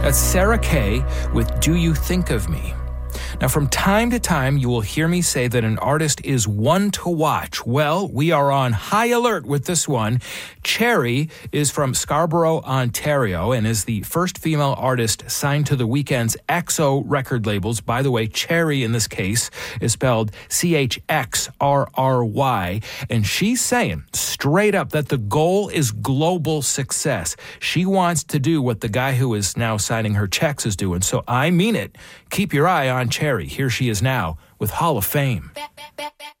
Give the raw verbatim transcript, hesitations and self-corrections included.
That's Sarah Kay with Do You Think of Me? Now, from time to time, you will hear me say that an artist is one to watch. Well, we are on high alert with this one. Cherry is from Scarborough, Ontario, and is the first female artist signed to The Weeknd's X O record labels. By the way, Cherry in this case is spelled C H X R R Y. And she's saying straight up that the goal is global success. She wants to do what the guy who is now signing her checks is doing. So I mean it. Keep your eye on Cherry. Here she is now with Hall of Fame.